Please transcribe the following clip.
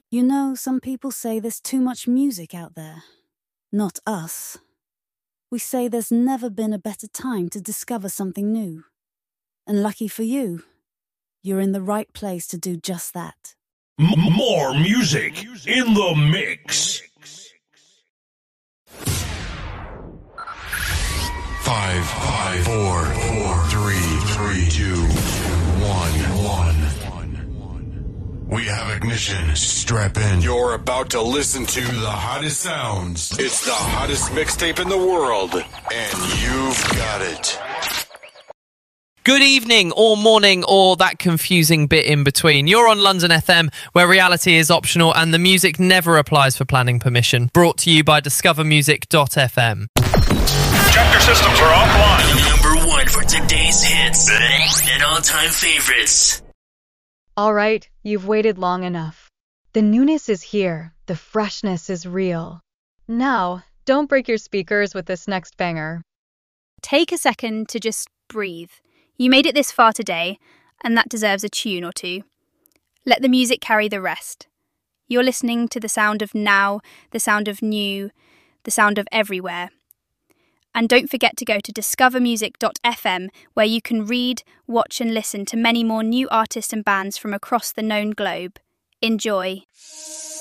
You know, some people say there's too much music out there. Not us. We say there's never been a better time to discover something new. And lucky for you, you're in the right place to do just that. More music in the mix. 5, 4, 3, 2, 1. We have ignition. Strap in. You're about to listen to the hottest sounds. It's the hottest mixtape in the world, and you've got it. Good evening or morning or that confusing bit in between. You're on London FM, where reality is optional and the music never applies for planning permission. Brought to you by discovermusic.fm. Chapter systems are offline. Number 1 for today's hits and all-time favorites. All right, you've waited long enough. The newness is here. The freshness is real. Now, don't break your speakers with this next banger. Take a second to just breathe. You made it this far today, and that deserves a tune or two. Let the music carry the rest. You're listening to the sound of now, the sound of new, the sound of everywhere. And don't forget to go to discovermusic.fm, where you can read, watch and listen to many more new artists and bands from across the known globe. Enjoy.